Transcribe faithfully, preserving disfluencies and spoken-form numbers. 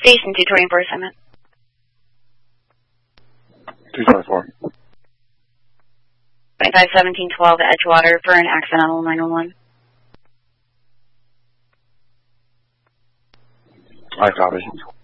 Station two twenty-four assignment. two twenty-four. twenty-five seventeen twelve Edgewater for an accidental nine one one. I copy.